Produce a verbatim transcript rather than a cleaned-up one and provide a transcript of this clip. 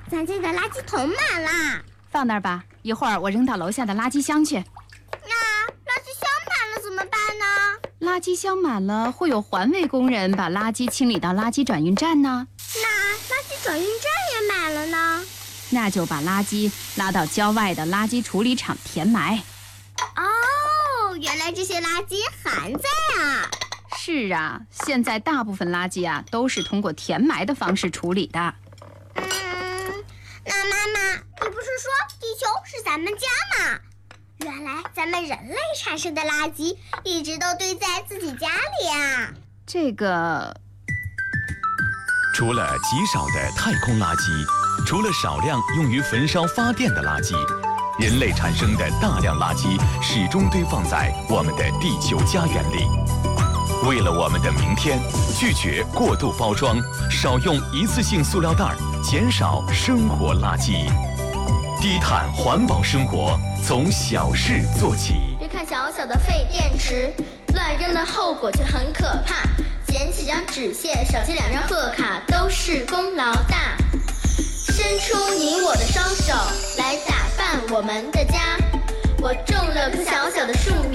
咱家的垃圾桶满了。 放那儿吧，一会儿我扔到楼下的垃圾箱去。 那垃圾箱满了怎么办呢？ 垃圾箱满了，会有环卫工人把垃圾清理到垃圾转运站呢。 那垃圾转运站也满了呢？ 那就把垃圾拉到郊外的垃圾处理厂填埋。 哦，原来这些垃圾还在啊！ 是啊，现在大部分垃圾啊都是通过填埋的方式处理的。 嗯，那妈妈，你不是说地球是咱们家吗？原来咱们人类产生的垃圾一直都堆在自己家里啊。 这个， 除了极少的太空垃圾，除了少量用于焚烧发电的垃圾，人类产生的大量垃圾始终堆放在我们的地球家园里。为了我们的明天，拒绝过度包装，少用一次性塑料袋，减少生活垃圾。低碳环保生活从小事做起。 别看小小的废电池，乱扔的后果却很可怕。捡起张纸屑，少接两张贺卡，都是功劳大。伸出你我的双手，来打扮我们的家。我种了棵小小的树苗。